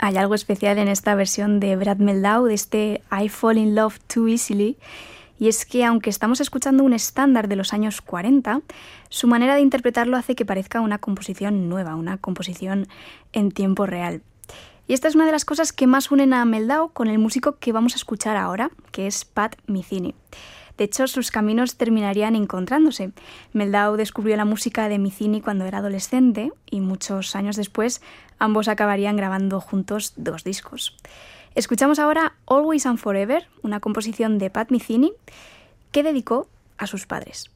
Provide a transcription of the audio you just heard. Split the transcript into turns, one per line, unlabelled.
Hay algo especial en esta versión de Brad Mehldau, de este I Fall in Love Too Easily, y es que aunque estamos escuchando un estándar de los años 40, su manera de interpretarlo hace que parezca una composición nueva, una composición en tiempo real. Y esta es una de las cosas que más unen a Mehldau con el músico que vamos a escuchar ahora, que es Pat Metheny. De hecho, sus caminos terminarían encontrándose. Mehldau descubrió la música de Metheny cuando era adolescente y muchos años después ambos acabarían grabando juntos 2 discos. Escuchamos ahora Always and Forever, una composición de Pat Metheny que dedicó a sus padres.